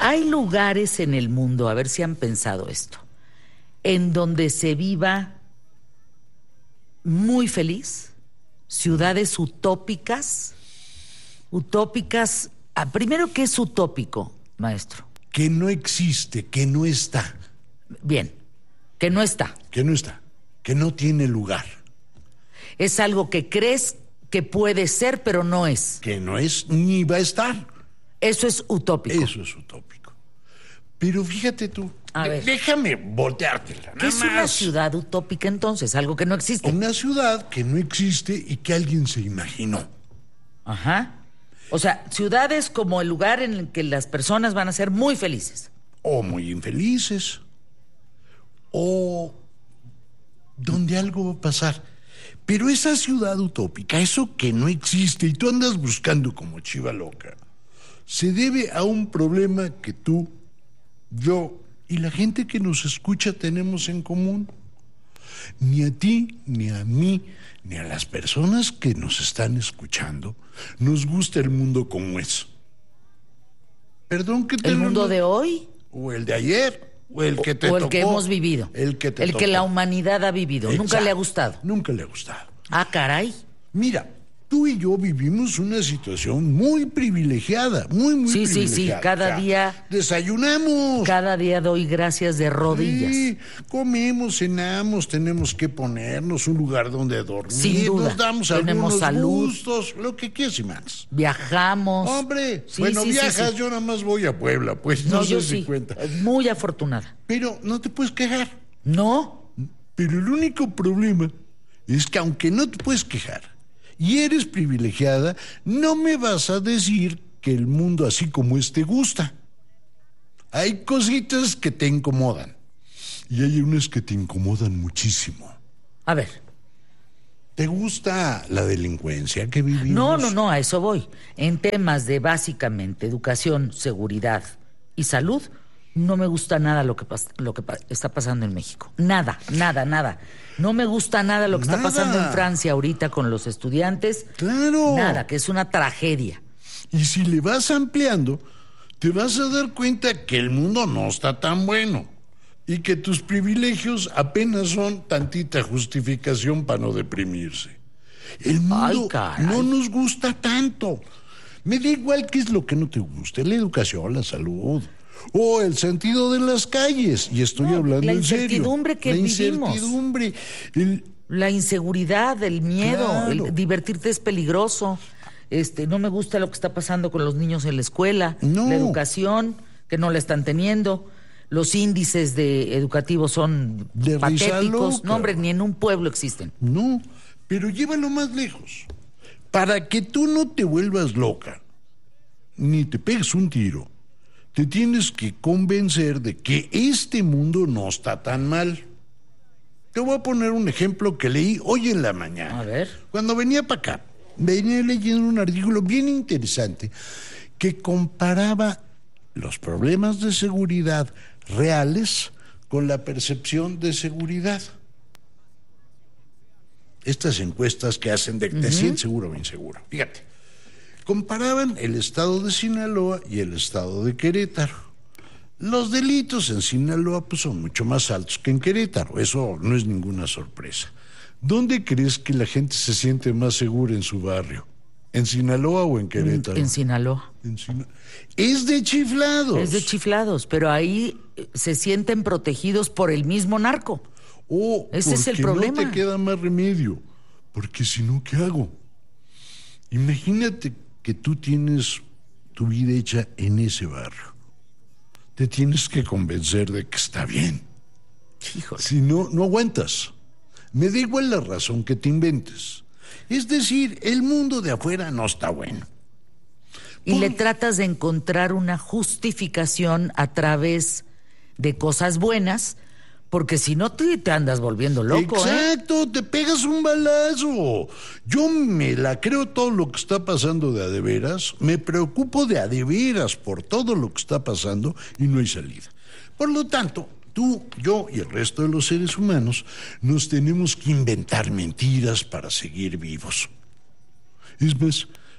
hay lugares en el mundo, a ver si han pensado esto, en donde se viva muy feliz, ciudades utópicas. Primero, ¿qué es utópico, maestro? Que no existe, que no está. Bien, que no está. Que no está, que no tiene lugar. Es algo que crees que puede ser, pero no es. Que no es ni va a estar. Eso es utópico. Eso es utópico. Pero fíjate tú, A ver. déjame volteártela. ¿Qué es una ciudad utópica entonces? Algo que no existe. Una ciudad que no existe y que alguien se imaginó. Ajá. O sea, ciudades como el lugar en el que las personas van a ser muy felices. O muy infelices. O donde algo va a pasar. Pero esa ciudad utópica, eso que no existe y tú andas buscando como chiva loca, se debe a un problema que tú, yo y la gente que nos escucha tenemos en común. Ni a ti, ni a mí, ni a las personas que nos están escuchando nos gusta el mundo como es. Perdón que te ¿El mundo de hoy? O el de ayer, o el que te tocó. O el que hemos vivido. El que te El tocó. que la humanidad ha vivido. Exacto. Nunca le ha gustado. Nunca le ha gustado. Ah, caray. Mira, tú y yo vivimos una situación muy privilegiada, muy Sí, privilegiada. cada día. Desayunamos. Cada día doy gracias de rodillas. Sí, comemos, cenamos, tenemos que ponernos un lugar donde dormir. Sin duda. Nos damos Tenemos algunos salud. gustos, lo que quieras y más. Viajamos. Hombre, Sí, bueno, sí, viajas, sí. yo nada más voy a Puebla, pues no sé yo si sí. cuenta. Muy afortunada. Pero no te puedes quejar. No. Pero el único problema es que aunque no te puedes quejar y eres privilegiada, no me vas a decir que el mundo así como es te gusta. Hay cositas que te incomodan y hay unas que te incomodan muchísimo. A ver. ¿Te gusta la delincuencia que vivimos? No, a eso voy. En temas de básicamente educación, seguridad y salud, no me gusta nada lo que está pasando en México. Nada. No me gusta nada lo que está pasando en Francia ahorita con los estudiantes. Claro. Nada, que es una tragedia. Y si le vas ampliando, te vas a dar cuenta que el mundo no está tan bueno y que tus privilegios apenas son tantita justificación para no deprimirse. El mundo no nos gusta tanto. Me da igual qué es lo que no te gusta, la educación, la salud o el sentido de las calles, y estoy hablando en serio. La incertidumbre que vivimos. La inseguridad, el miedo, Claro. el divertirte es peligroso. No me gusta lo que está pasando con los niños en la escuela, No. la educación, que no la están teniendo. Los índices educativos son De risa patéticos. loca. No, hombre, ni en un pueblo existen. No, pero llévalo más lejos. Para que tú no te vuelvas loca, ni te pegues un tiro, te tienes que convencer de que este mundo no está tan mal. Te voy a poner un ejemplo que leí hoy en la mañana. A ver. Cuando venía para acá, venía leyendo un artículo bien interesante que comparaba los problemas de seguridad reales con la percepción de seguridad. Estas encuestas que hacen de te sientes seguro o inseguro. Fíjate, comparaban el estado de Sinaloa y el estado de Querétaro. Los delitos en Sinaloa pues, son mucho más altos que en Querétaro, eso no es ninguna sorpresa. ¿Dónde crees que la gente se siente más segura en su barrio? ¿En Sinaloa o en Querétaro? En Sinaloa. Es de chiflados. Es de chiflados, pero ahí se sienten protegidos por el mismo narco. Ese es el problema. No te queda más remedio, porque si no, ¿qué hago? Imagínate que tú tienes tu vida hecha en ese barrio. Te tienes que convencer de que está bien. Híjole. Si no, no aguantas. Me da igual la razón que te inventes. Es decir, el mundo de afuera no está bueno. Y le tratas de encontrar una justificación a través de cosas buenas, porque si no te andas volviendo loco. Exacto, te pegas un balazo. Yo me la creo todo lo que está pasando de a de veras, me preocupo de a de veras por todo lo que está pasando y no hay salida. Por lo tanto, tú, yo y el resto de los seres humanos nos tenemos que inventar mentiras para seguir vivos. Es más,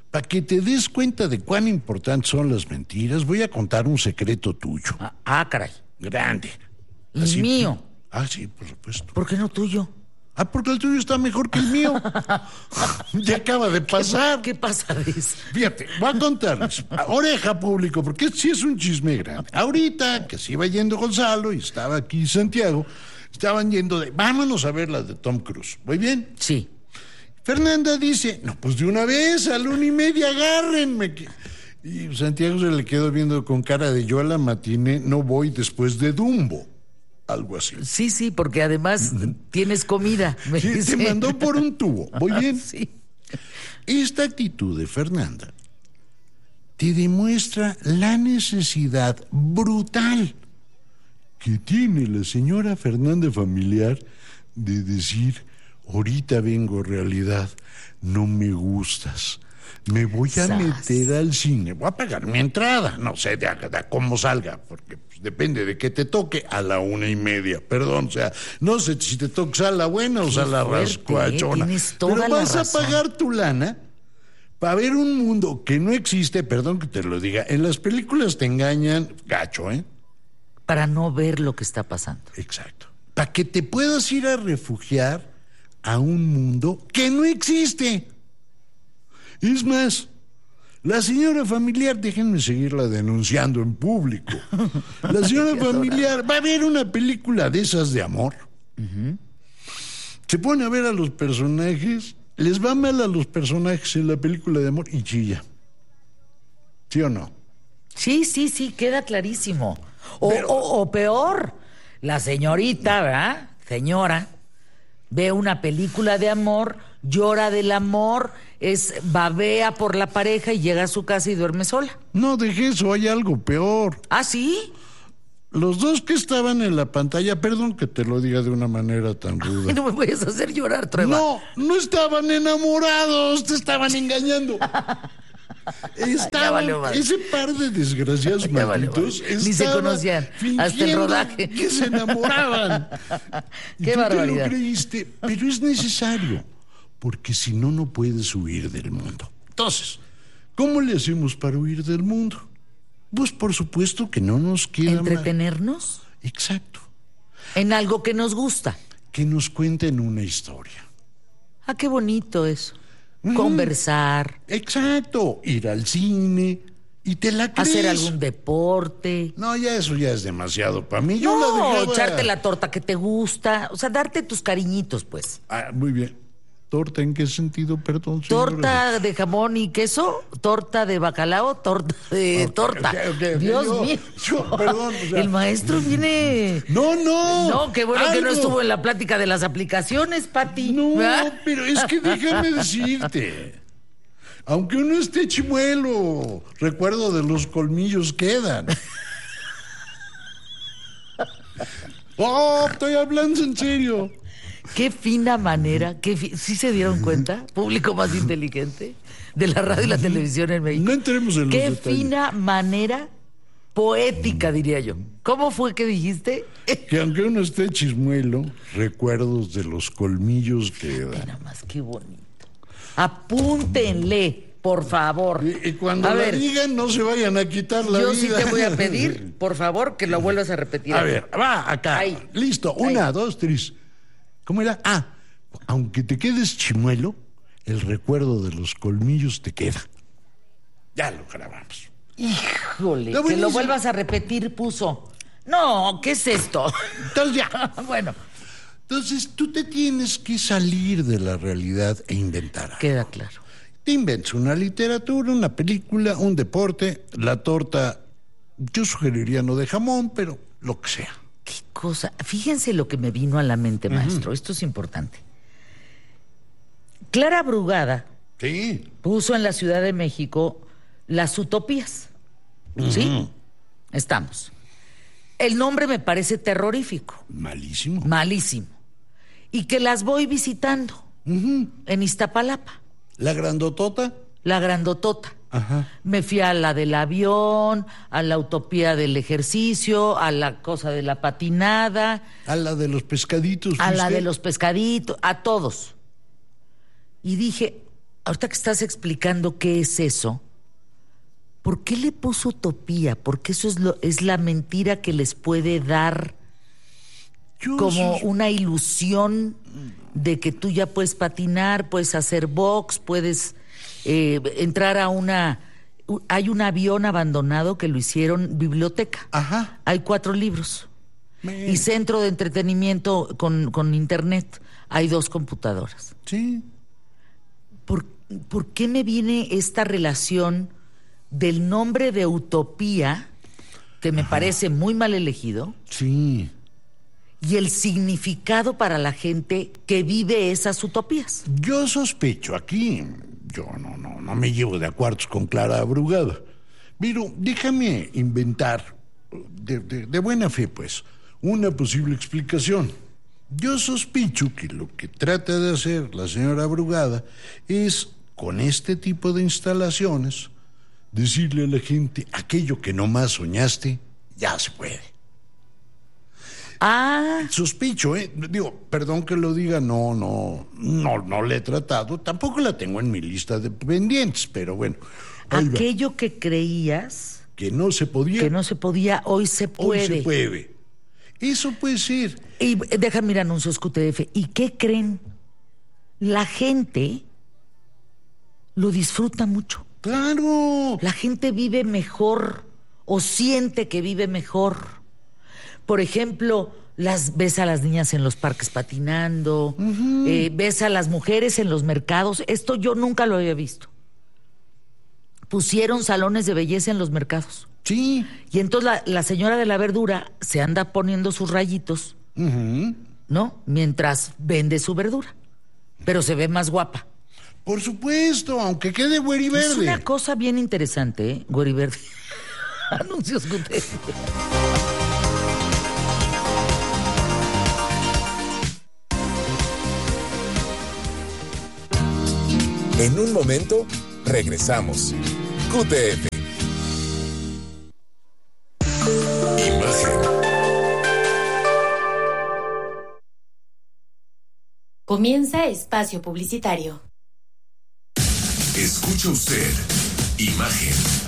Para que te des cuenta de cuán importantes son las mentiras, voy a contar un secreto tuyo. Caray. Grande. Y mío. Sí, por supuesto. ¿Por qué no tuyo? Porque el tuyo está mejor que el mío. Ya acaba de pasar. ¿Qué pasa de eso? Fíjate, voy a contarles. Oreja, público, porque sí es un chisme grande. Ahorita que se iba yendo Gonzalo y estaba aquí Santiago, estaban yendo vámonos a ver las de Tom Cruise. ¿Muy bien? Sí. Fernanda dice, no, pues de una vez, a la 1:30, agárrenme. Y Santiago se le quedó viendo con cara de yo a la matiné no voy después de Dumbo. Algo así. Sí, porque además tienes comida. Sí, te mandó por un tubo. ¿Muy bien? Sí. Esta actitud de Fernanda te demuestra la necesidad brutal que tiene la señora Fernanda familiar de decir, ahorita vengo realidad, no me gustas. Me voy a meter al cine, voy a pagar mi entrada, no sé de cómo salga, porque pues, depende de que te toque a la 1:30. Perdón, o sea, no sé si te toca sala buena o sala rascuachona. Pero vas a pagar tu lana para ver un mundo que no existe, perdón que te lo diga, en las películas te engañan gacho, ¿eh? Para no ver lo que está pasando. Exacto. Para que te puedas ir a refugiar a un mundo que no existe. Es más, la señora familiar, déjenme seguirla denunciando en público. La señora familiar va a ver una película de esas de amor. Se pone a ver a los personajes, les va mal a los personajes en la película de amor y chilla. ¿Sí o no? Sí, queda clarísimo. O peor, la señorita, ¿verdad? Señora, ve una película de amor, llora del amor, babea por la pareja y llega a su casa y duerme sola. No, deje eso, hay algo peor. ¿Ah, sí? Los dos que estaban en la pantalla, perdón que te lo diga de una manera tan ruda. Ay, no me puedes hacer llorar, Trueba. No estaban enamorados, te estaban engañando. Ese par de desgraciados malditos ni se conocían hasta el rodaje que se enamoraban. Qué barbaridad. Te lo creíste, pero es necesario porque si no, no puedes huir del mundo. Entonces, ¿cómo le hacemos para huir del mundo? Pues por supuesto que no nos queda ¿entretenernos? Exacto. En algo que nos gusta. Que nos cuenten una historia. Qué bonito eso. Conversar. Exacto. Ir al cine y te la crees. Hacer algún deporte. No, eso ya es demasiado para mí. Yo No, la dejaba... echarte la torta que te gusta. O sea, darte tus cariñitos, pues. Muy bien. ¿Torta en qué sentido, perdón, señora? ¿Torta de jamón y queso? ¿Torta de bacalao? ¿Torta de torta? Okay. Dios mío. Perdón. O sea, el maestro viene... No, qué bueno que no estuvo en la plática de las aplicaciones, Pati. No, ¿verdad? pero es que déjame decirte. Aunque uno esté chimuelo, recuerdo de los colmillos quedan. Estoy hablando en serio. Qué fina manera, ¿sí se dieron cuenta? Público más inteligente de la radio y la televisión en México. No entremos en los detalles. Qué fina manera poética, diría yo. ¿Cómo fue que dijiste? Que aunque uno esté chismuelo, recuerdos de los colmillos quedan. Nada más, qué bonito. Apúntenle, por favor. Y cuando la digan, no se vayan a quitar la vida. Yo sí te voy a pedir, por favor, que lo vuelvas a repetir. A ver, va acá. Ahí. Listo, 1, 2, 3. ¿Cómo era? Aunque te quedes chimuelo, el recuerdo de los colmillos te queda. Ya lo grabamos. Híjole, que lo vuelvas a repetir, puso. No, ¿qué es esto? Entonces ya. Bueno. Entonces tú te tienes que salir de la realidad e inventar algo. Queda claro. Te inventas una literatura, una película, un deporte, la torta. Yo sugeriría no de jamón, pero lo que sea. Qué cosa. Fíjense lo que me vino a la mente, maestro. Esto es importante. Clara Brugada puso en la Ciudad de México las utopías. ¿Sí? Estamos. El nombre me parece terrorífico. Malísimo. Y que las voy visitando en Iztapalapa. ¿La grandotota? La grandotota. Ajá. Me fui a la del avión, a la utopía del ejercicio, a la cosa de la patinada. A la de los pescaditos. A la de los pescaditos, a todos. Y dije, ahorita que estás explicando qué es eso, ¿por qué le puso utopía? Porque eso es la mentira que les puede dar como una ilusión de que tú ya puedes patinar, puedes hacer box, puedes entrar a hay un avión abandonado que lo hicieron biblioteca. Ajá. Hay 4 libros. Y centro de entretenimiento con internet. Hay 2 computadoras. Sí. ¿Por qué me viene esta relación del nombre de utopía, que me parece muy mal elegido? Sí. Y el significado para la gente que vive esas utopías. Yo sospecho aquí, yo no me llevo de acuerdos con Clara Brugada, pero déjame inventar, de buena fe pues, una posible explicación. Yo sospecho que lo que trata de hacer la señora Brugada es, con este tipo de instalaciones, decirle a la gente aquello que nomás soñaste, ya se puede. Sospecho, digo, perdón que lo diga, no la he tratado, tampoco la tengo en mi lista de pendientes, pero bueno. Aquello que creías que no se podía, hoy se puede. Hoy se puede. Eso puede ser. Y déjame ir anuncios QTF. ¿Y qué creen? La gente lo disfruta mucho. ¡Claro! La gente vive mejor o siente que vive mejor. Por ejemplo, ves a las niñas en los parques patinando, ves a las mujeres en los mercados. Esto yo nunca lo había visto. Pusieron salones de belleza en los mercados. Sí. Y entonces la señora de la verdura se anda poniendo sus rayitos, ¿no? Mientras vende su verdura. Pero se ve más guapa. Por supuesto, aunque quede güeriverde. Es una cosa bien interesante, ¿eh? Güeriverde. Anuncios QTF. En un momento, regresamos. QTF. Imagen. Comienza espacio publicitario. Escucha usted Imagen.